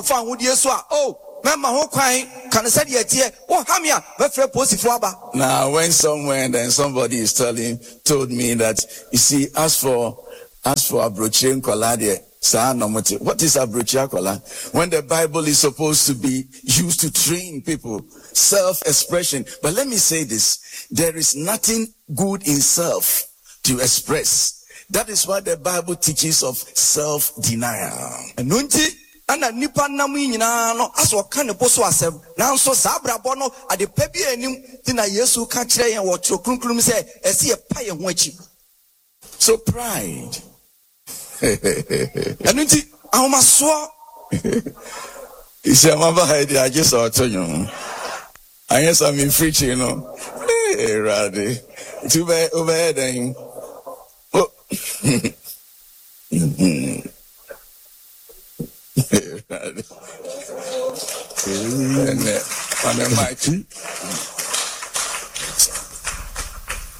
found with you, oh, Mamma, who crying, can I say yet? Oh, Hamia, very positive. Now, I went somewhere and then somebody told me that, you see, as for Abrochie Nkola, what is Abrochie Nkola? When the Bible is supposed to be used to train people, self-expression. But let me say this, there is nothing good in self to express. That is why the Bible teaches of self-denial. Ana nipa namu nyina no aso ka ne boso asem nanso sabrabo no ade pa bi anim ti na Yesu ka kire yen wo tro kunkunum se ese ye pa ye ho achi. So pride. Anunti ahomaso isi amaba haide age so otonyo. Anya so me preach you know. Rade. Tu be over then. Oh. And on the mic.